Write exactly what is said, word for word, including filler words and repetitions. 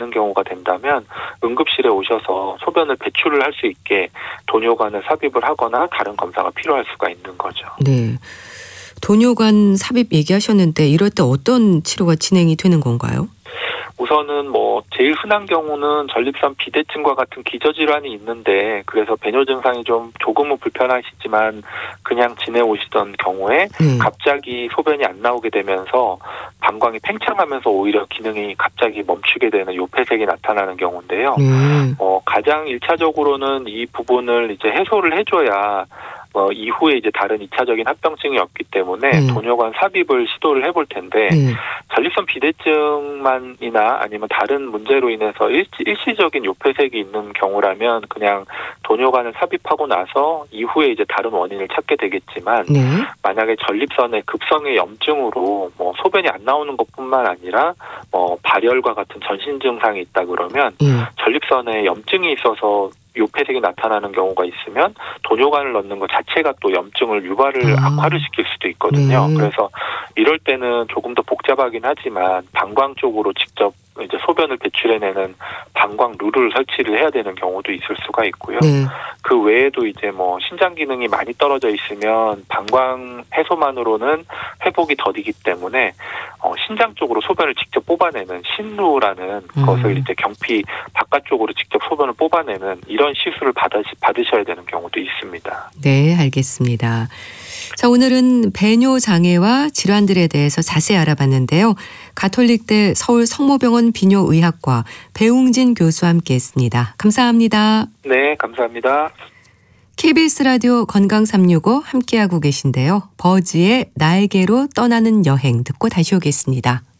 않는 경우가 된다면 응급실에 오셔서 소변을 배출을 할 수 있게 도뇨관을 삽입을 하거나 다른 검사가 필요할 수가 있는 거죠. 네. 도뇨관 삽입 얘기하셨는데 이럴 때 어떤 치료가 진행이 되는 건가요? 우선은 뭐 제일 흔한 경우는 전립선 비대증과 같은 기저질환이 있는데 그래서 배뇨 증상이 좀 조금은 불편하시지만 그냥 지내오시던 경우에 네. 갑자기 소변이 안 나오게 되면서 방광이 팽창하면서 오히려 기능이 갑자기 멈추게 되는 요폐색이 나타나는 경우인데요. 네. 어, 가장 일차적으로는 이 부분을 이제 해소를 해줘야 어, 이후에 이제 다른 이차적인 합병증이 없기 때문에 네. 도뇨관 삽입을 시도를 해볼 텐데 네. 전립선 비대증만이나 아니면 다른 문제로 인해서 일시, 일시적인 요폐색이 있는 경우라면 그냥 도뇨관을 삽입하고 나서 이후에 이제 다른 원인을 찾게 되겠지만 네. 만약에 전립선의 급성의 염증으로 뭐 소변이 안 나오는 것뿐만 아니라 뭐 발열과 같은 전신 증상이 있다 그러면 네. 전립선에 염증이 있어서 요폐색이 나타나는 경우가 있으면 도뇨관을 넣는 것 자체가 또 염증을 유발을 아. 악화를 시킬 수도 있거든요. 네. 그래서 이럴 때는 조금 더 복잡하긴 하지만 방광 쪽으로 직접 이제 소변을 배출해내는 방광 룰을 설치를 해야 되는 경우도 있을 수가 있고요. 네. 그 외에도 이제 뭐 신장 기능이 많이 떨어져 있으면 방광 해소만으로는 회복이 더디기 때문에 어 신장 쪽으로 소변을 직접 뽑아내는 신루라는 음. 것을 이제 경피 바깥쪽으로 직접 소변을 뽑아내는 이런 시술을 받으, 받으셔야 되는 경우도 있습니다. 네, 알겠습니다. 자, 오늘은 배뇨 장애와 질환들에 대해서 자세히 알아봤는데요. 가톨릭대 서울 성모병원 비뇨의학과 배웅진 교수와 함께했습니다. 감사합니다. 네, 감사합니다. 케이비에스 라디오 건강삼육오 함께하고 계신데요. 버즈의 날개로 떠나는 여행 듣고 다시 오겠습니다.